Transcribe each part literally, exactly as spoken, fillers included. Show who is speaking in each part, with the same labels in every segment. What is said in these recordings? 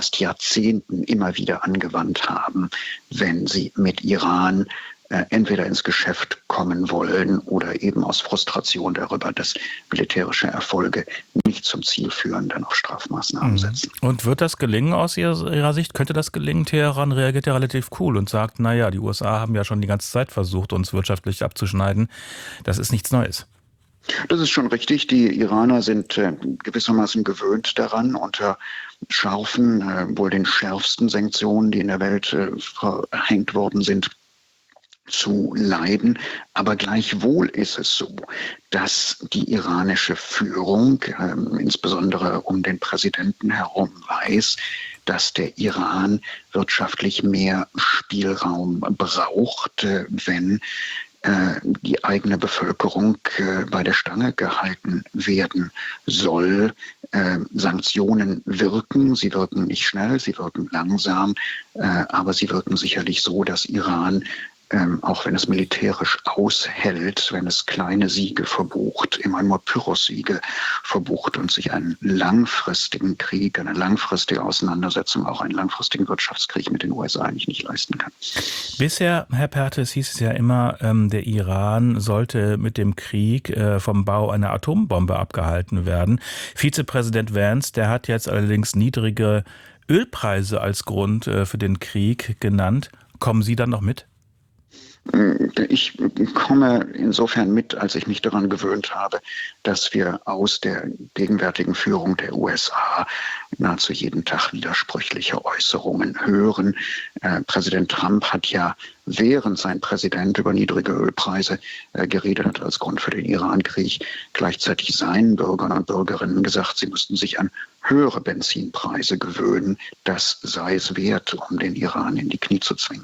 Speaker 1: Jahrzehnten immer wieder angewandt haben, wenn sie mit Iran äh, entweder ins Geschäft kommen wollen oder eben aus Frustration darüber, dass militärische Erfolge nicht zum Ziel führen, dann auf Strafmaßnahmen setzen.
Speaker 2: Und wird das gelingen aus Ihrer Sicht? Könnte das gelingen? Teheran reagiert ja relativ cool und sagt, naja, die U S A haben ja schon die ganze Zeit versucht, uns wirtschaftlich abzuschneiden. Das ist nichts Neues.
Speaker 1: Das ist schon richtig. Die Iraner sind äh, gewissermaßen gewöhnt daran, unter scharfen, äh, wohl den schärfsten Sanktionen, die in der Welt äh, verhängt worden sind, zu leiden. Aber gleichwohl ist es so, dass die iranische Führung, äh, insbesondere um den Präsidenten herum, weiß, dass der Iran wirtschaftlich mehr Spielraum braucht, äh, wenn die eigene Bevölkerung äh, bei der Stange gehalten werden soll. Äh, Sanktionen wirken, sie wirken nicht schnell, sie wirken langsam, äh, aber sie wirken sicherlich so, dass Iran, ähm, auch wenn es militärisch aushält, wenn es kleine Siege verbucht, immer nur Pyrrhus-Siege verbucht und sich einen langfristigen Krieg, eine langfristige Auseinandersetzung, auch einen langfristigen Wirtschaftskrieg mit den U S A eigentlich nicht leisten kann.
Speaker 2: Bisher, Herr Perthes, hieß es ja immer, ähm, der Iran sollte mit dem Krieg äh, vom Bau einer Atombombe abgehalten werden. Vizepräsident Vance, der hat jetzt allerdings niedrige Ölpreise als Grund äh, für den Krieg genannt. Kommen Sie dann noch mit?
Speaker 1: Ich komme insofern mit, als ich mich daran gewöhnt habe, dass wir aus der gegenwärtigen Führung der U S A nahezu jeden Tag widersprüchliche Äußerungen hören. Äh, Präsident Trump hat ja, während sein Präsident über niedrige Ölpreise äh, geredet hat als Grund für den Irankrieg, gleichzeitig seinen Bürgern und Bürgerinnen gesagt, sie müssten sich an höhere Benzinpreise gewöhnen. Das sei es wert, um den Iran in die Knie zu zwingen.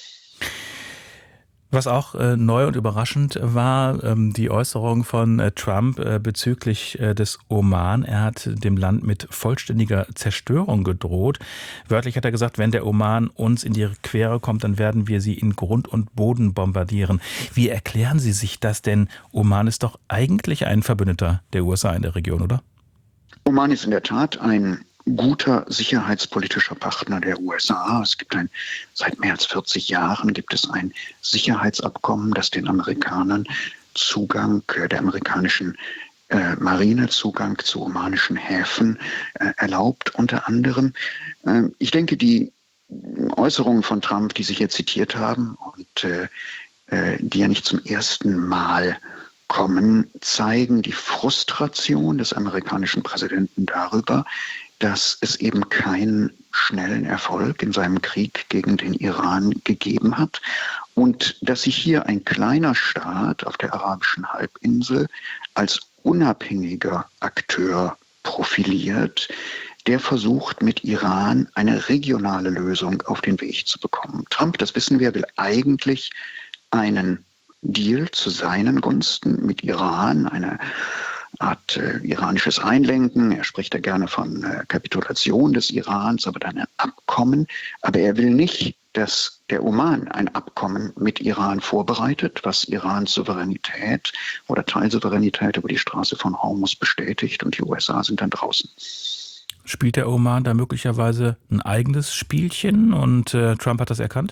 Speaker 2: Was auch äh, neu und überraschend war, ähm, die Äußerung von äh, Trump äh, bezüglich äh, des Oman. Er hat dem Land mit vollständiger Zerstörung gedroht. Wörtlich hat er gesagt, wenn der Oman uns in die Quere kommt, dann werden wir sie in Grund und Boden bombardieren. Wie erklären Sie sich das denn? Oman ist doch eigentlich ein Verbündeter der U S A in der Region, oder?
Speaker 1: Oman ist in der Tat ein guter sicherheitspolitischer Partner der U S A. Es gibt ein, seit mehr als vierzig Jahren gibt es ein Sicherheitsabkommen, das den Amerikanern Zugang, der amerikanischen äh, Marine Zugang zu omanischen Häfen äh, erlaubt, unter anderem. Äh, ich denke, die Äußerungen von Trump, die Sie hier zitiert haben und äh, äh, die ja nicht zum ersten Mal kommen, zeigen die Frustration des amerikanischen Präsidenten darüber, dass es eben keinen schnellen Erfolg in seinem Krieg gegen den Iran gegeben hat und dass sich hier ein kleiner Staat auf der arabischen Halbinsel als unabhängiger Akteur profiliert, der versucht, mit Iran eine regionale Lösung auf den Weg zu bekommen. Trump, das wissen wir, will eigentlich einen Deal zu seinen Gunsten mit Iran, eine Art äh, iranisches Einlenken. Er spricht ja gerne von äh, Kapitulation des Irans, aber dann ein Abkommen. Aber er will nicht, dass der Oman ein Abkommen mit Iran vorbereitet, was Irans Souveränität oder Teilsouveränität über die Straße von Hormuz bestätigt und die U S A sind dann draußen.
Speaker 2: Spielt der Oman da möglicherweise ein eigenes Spielchen und äh, Trump hat das erkannt?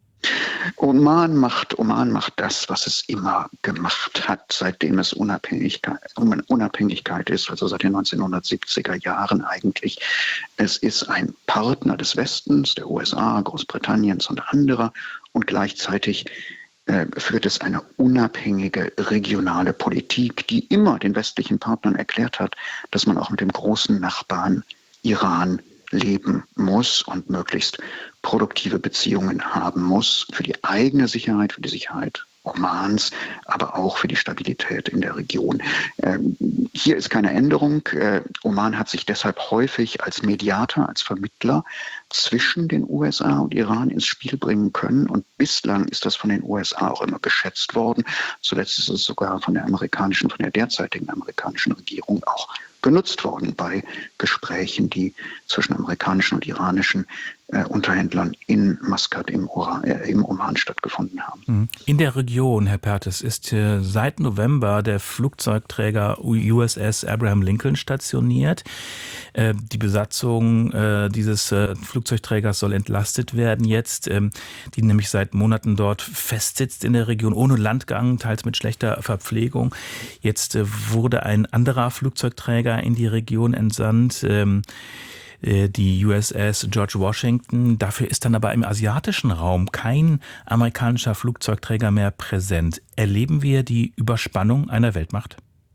Speaker 1: Oman macht, Oman macht das, was es immer gemacht hat, seitdem es Unabhängigkeit, Unabhängigkeit ist, also seit den neunzehnhundertsiebziger Jahren eigentlich. Es ist ein Partner des Westens, der U S A, Großbritanniens und anderer und gleichzeitig äh, führt es eine unabhängige regionale Politik, die immer den westlichen Partnern erklärt hat, dass man auch mit dem großen Nachbarn Iran leben muss und möglichst produktive Beziehungen haben muss für die eigene Sicherheit, für die Sicherheit Omans, aber auch für die Stabilität in der Region. Ähm, hier ist keine Änderung. Äh, Oman hat sich deshalb häufig als Mediator, als Vermittler zwischen den U S A und Iran ins Spiel bringen können. Und bislang ist das von den U S A auch immer geschätzt worden. Zuletzt ist es sogar von der amerikanischen, von der derzeitigen amerikanischen Regierung auch genutzt worden bei Gesprächen, die zwischen amerikanischen und iranischen äh, Unterhändlern in Maskat im, Ora, äh, im Oman stattgefunden haben.
Speaker 2: In der Region, Herr Perthes, ist äh, seit November der Flugzeugträger U S S Abraham Lincoln stationiert. Äh, die Besatzung äh, dieses äh, Flugzeugträgers soll entlastet werden jetzt, ähm, die nämlich seit Monaten dort festsitzt in der Region, ohne Landgang, teils mit schlechter Verpflegung. Jetzt äh, wurde ein anderer Flugzeugträger in die Region entsandt, ähm, die U S S George Washington. Dafür ist dann aber im asiatischen Raum kein amerikanischer Flugzeugträger mehr präsent. Erleben wir die Überspannung einer Weltmacht?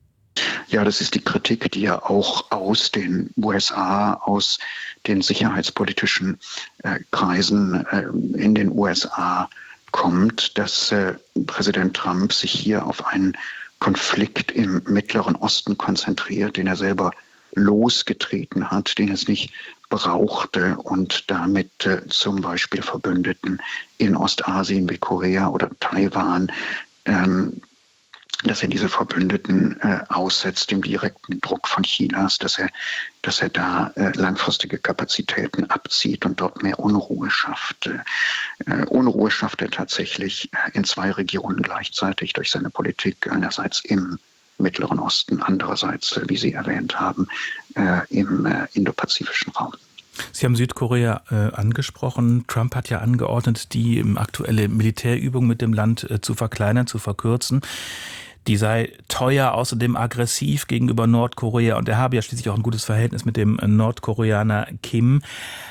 Speaker 1: Ja, das ist die Kritik, die ja auch aus den U S A, aus den sicherheitspolitischen äh, Kreisen äh, in den U S A kommt, dass äh, Präsident Trump sich hier auf einen Konflikt im Mittleren Osten konzentriert, den er selber losgetreten hat, den es nicht brauchte und damit äh, zum Beispiel Verbündeten in Ostasien wie Korea oder Taiwan, ähm, dass er diese Verbündeten äh, aussetzt dem direkten Druck von Chinas, dass er, dass er da äh, langfristige Kapazitäten abzieht und dort mehr Unruhe schafft. Äh, Unruhe schafft er tatsächlich in zwei Regionen gleichzeitig durch seine Politik, einerseits im Mittleren Osten, andererseits, wie Sie erwähnt haben, äh, im äh, indopazifischen Raum.
Speaker 2: Sie haben Südkorea äh, angesprochen. Trump hat ja angeordnet, die ähm, aktuelle Militärübung mit dem Land äh, zu verkleinern, zu verkürzen. Die sei teuer, außerdem aggressiv gegenüber Nordkorea und er habe ja schließlich auch ein gutes Verhältnis mit dem Nordkoreaner Kim.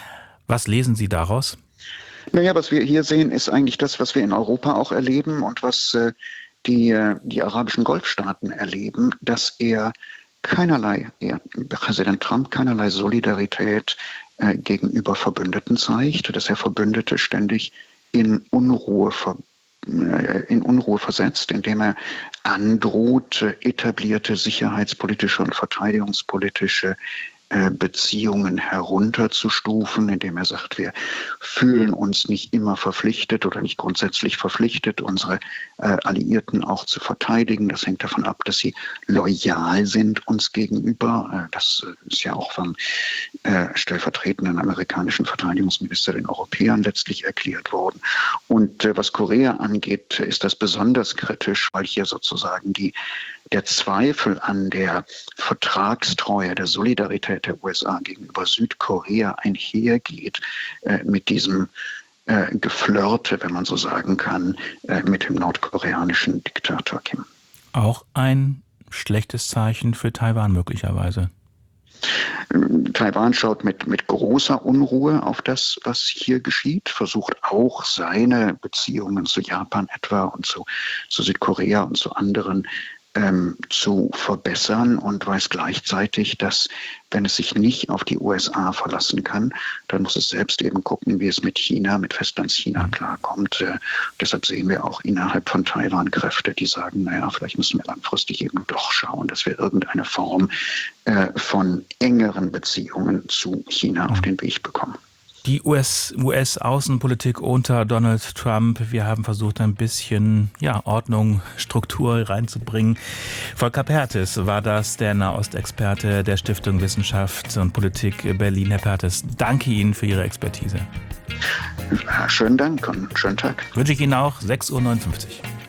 Speaker 2: Was lesen Sie daraus?
Speaker 1: Naja, was wir hier sehen, ist eigentlich das, was wir in Europa auch erleben und was äh, die, die arabischen Golfstaaten erleben, dass er keinerlei, er, Präsident Trump keinerlei Solidarität äh, gegenüber Verbündeten zeigt, dass er Verbündete ständig in Unruhe ver, äh, in Unruhe versetzt, indem er androht, etablierte sicherheitspolitische und verteidigungspolitische Beziehungen herunterzustufen, indem er sagt, wir fühlen uns nicht immer verpflichtet oder nicht grundsätzlich verpflichtet, unsere äh, Alliierten auch zu verteidigen. Das hängt davon ab, dass sie loyal sind uns gegenüber. Äh, das ist ja auch vom äh, stellvertretenden amerikanischen Verteidigungsminister den Europäern letztlich erklärt worden. Und äh, was Korea angeht, ist das besonders kritisch, weil hier sozusagen die der Zweifel an der Vertragstreue, der Solidarität der U S A gegenüber Südkorea einhergeht äh, mit diesem äh, Geflirte, wenn man so sagen kann, äh, mit dem nordkoreanischen Diktator Kim.
Speaker 2: Auch ein schlechtes Zeichen für Taiwan möglicherweise.
Speaker 1: Taiwan schaut mit, mit großer Unruhe auf das, was hier geschieht, versucht auch seine Beziehungen zu Japan etwa und zu, zu Südkorea und zu anderen Ähm, zu verbessern und weiß gleichzeitig, dass, wenn es sich nicht auf die U S A verlassen kann, dann muss es selbst eben gucken, wie es mit China, mit Festlandschina klarkommt. Äh, deshalb sehen wir auch innerhalb von Taiwan Kräfte, die sagen, naja, vielleicht müssen wir langfristig eben doch schauen, dass wir irgendeine Form äh, von engeren Beziehungen zu China auf den Weg bekommen.
Speaker 2: Die U S-Außenpolitik unter Donald Trump, wir haben versucht, ein bisschen ja, Ordnung, Struktur reinzubringen. Volker Perthes war das, der Nahostexperte der Stiftung Wissenschaft und Politik Berlin. Herr Perthes, danke Ihnen für Ihre Expertise.
Speaker 1: Schönen Dank und schönen Tag.
Speaker 2: Wünsche ich Ihnen auch, sechs Uhr neunundfünfzig.